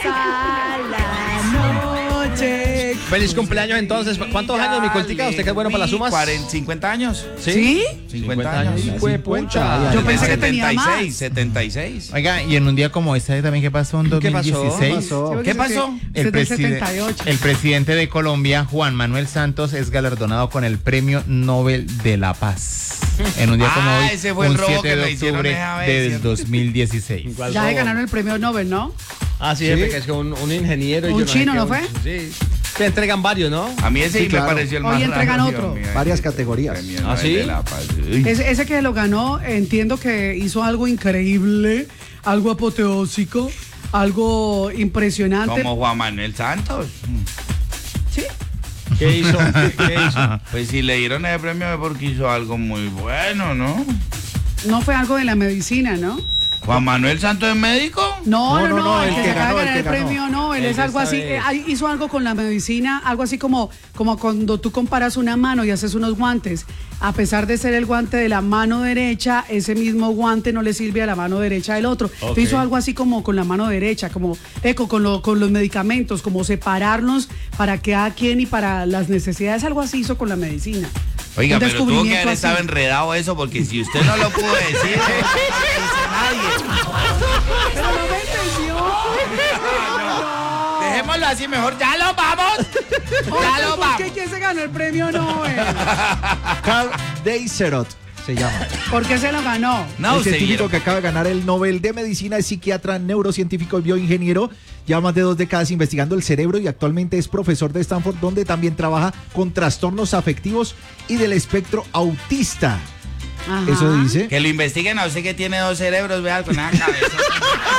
pasa la noche. Feliz cumpleaños entonces. ¿Cuántos años, mi Coltica? ¿Usted que es bueno para las sumas? 50 años. ¿Sí? 50 años. Fue pucha. Yo pensé que tenía más. 76. Oiga, y en un día como este también, ¿qué pasó en ¿Qué pasó? 2016? ¿Qué pasó? El del 78. El presidente de Colombia, Juan Manuel Santos, es galardonado con el Premio Nobel de la Paz. En un día como hoy, ese fue el un robo 7 que de le hicieron octubre esa vez, del ¿cierto? 2016. Ya se ganaron el premio Nobel, ¿no? Ah, sí, jefe, que es que un ingeniero. y Un yo sé chino, qué, ¿no fue? Sí. Te entregan varios, ¿no? A mí ese Sí, sí claro. me pareció el más Hoy entregan raro, otro. Dios mío. Varias categorías. Premio ¿Ah, Nobel sí? de la Paz. Uy. Ese que lo ganó, entiendo que hizo algo increíble, algo apoteósico, algo impresionante. Como Juan Manuel Santos. Sí. ¿Qué hizo? ¿Qué hizo? Pues si le dieron ese premio es porque hizo algo muy bueno, ¿no? No fue algo de la medicina, ¿no? ¿Juan Manuel Santos es médico? No, el el que que se acaba ganó, de el ganar que el ganó. premio Nobel, El es que algo así, sabe. hizo algo con la medicina, algo así como cuando tú comparas una mano y haces unos guantes, a pesar de ser el guante de la mano derecha, ese mismo guante no le sirve a la mano derecha del otro. Ok. Hizo algo así como con la mano derecha, como con los medicamentos, como separarlos para cada quien y para las necesidades, algo así hizo con la medicina. Oiga, Un pero tuvo que descubrimiento haber estado así. enredado eso, porque si usted no lo pudo decir, no lo dice nadie. Pero no me entendió. Dejémoslo así mejor, ya lo vamos. Ya lo ¿Por vamos. qué? ¿Quién se ganó el premio Nobel? Carl Deiserot se llama. ¿Por qué se lo ganó? No, el científico siguieron. que acaba de ganar el Nobel de Medicina es psiquiatra, neurocientífico y bioingeniero. Lleva más de 2 décadas investigando el cerebro y actualmente es profesor de Stanford, donde también trabaja con trastornos afectivos y del espectro autista. Ajá. Eso dice. Que lo investiguen a usted que tiene 2 cerebros, vea, con esa cabeza.